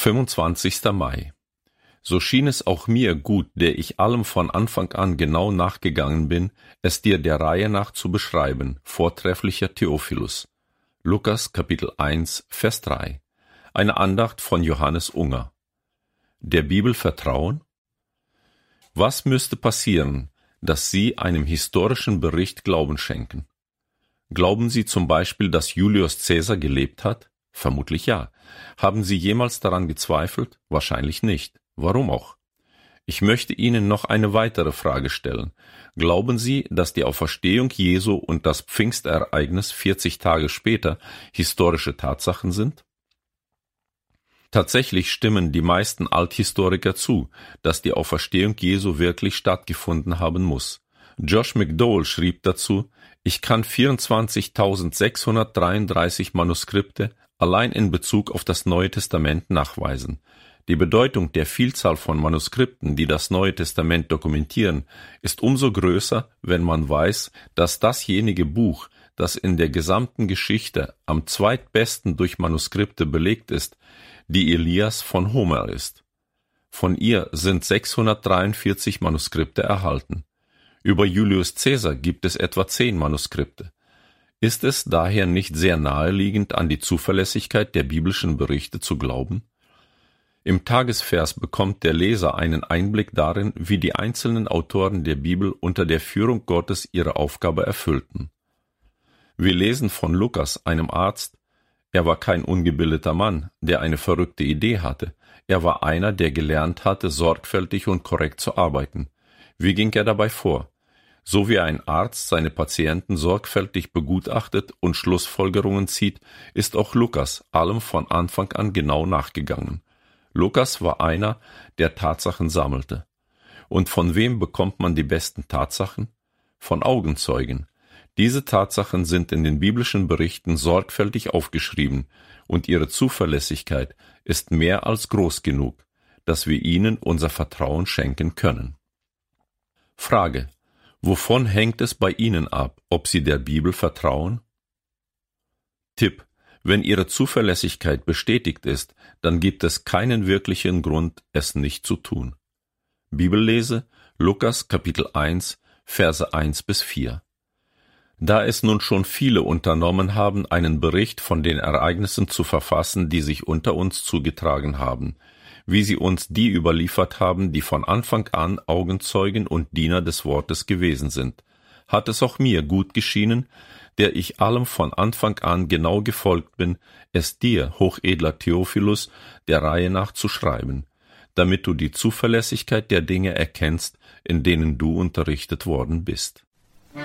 25. Mai. So schien es auch mir gut, der ich allem von Anfang an genau nachgegangen bin, es dir der Reihe nach zu beschreiben, vortrefflicher Theophilus. Lukas Kapitel 1, Vers 3. Eine Andacht von Johannes Unger. Der Bibel vertrauen? Was müsste passieren, dass Sie einem historischen Bericht Glauben schenken? Glauben Sie zum Beispiel, dass Julius Caesar gelebt hat? Vermutlich ja. Haben Sie jemals daran gezweifelt? Wahrscheinlich nicht. Warum auch? Ich möchte Ihnen noch eine weitere Frage stellen. Glauben Sie, dass die Auferstehung Jesu und das Pfingstereignis 40 Tage später historische Tatsachen sind? Tatsächlich stimmen die meisten Althistoriker zu, dass die Auferstehung Jesu wirklich stattgefunden haben muss. Josh McDowell schrieb dazu: Ich kann 24.633 Manuskripte allein in Bezug auf das Neue Testament nachweisen. Die Bedeutung der Vielzahl von Manuskripten, die das Neue Testament dokumentieren, ist umso größer, wenn man weiß, dass dasjenige Buch, das in der gesamten Geschichte am zweitbesten durch Manuskripte belegt ist, die Ilias von Homer ist. Von ihr sind 643 Manuskripte erhalten. Über Julius Caesar gibt es etwa 10 Manuskripte. Ist es daher nicht sehr naheliegend, an die Zuverlässigkeit der biblischen Berichte zu glauben? Im Tagesvers bekommt der Leser einen Einblick darin, wie die einzelnen Autoren der Bibel unter der Führung Gottes ihre Aufgabe erfüllten. Wir lesen von Lukas, einem Arzt: Er war kein ungebildeter Mann, der eine verrückte Idee hatte. Er war einer, der gelernt hatte, sorgfältig und korrekt zu arbeiten. Wie ging er dabei vor? So wie ein Arzt seine Patienten sorgfältig begutachtet und Schlussfolgerungen zieht, ist auch Lukas allem von Anfang an genau nachgegangen. Lukas war einer, der Tatsachen sammelte. Und von wem bekommt man die besten Tatsachen? Von Augenzeugen. Diese Tatsachen sind in den biblischen Berichten sorgfältig aufgeschrieben, und ihre Zuverlässigkeit ist mehr als groß genug, dass wir ihnen unser Vertrauen schenken können. Frage: Wovon hängt es bei Ihnen ab, ob Sie der Bibel vertrauen? Tipp: Wenn Ihre Zuverlässigkeit bestätigt ist, dann gibt es keinen wirklichen Grund, es nicht zu tun. Bibellese: Lukas Kapitel 1, Verse 1-4. Da es nun schon viele unternommen haben, einen Bericht von den Ereignissen zu verfassen, die sich unter uns zugetragen haben, wie sie uns die überliefert haben, die von Anfang an Augenzeugen und Diener des Wortes gewesen sind, hat es auch mir gut geschienen, der ich allem von Anfang an genau gefolgt bin, es dir, hochedler Theophilus, der Reihe nach zu schreiben, damit du die Zuverlässigkeit der Dinge erkennst, in denen du unterrichtet worden bist.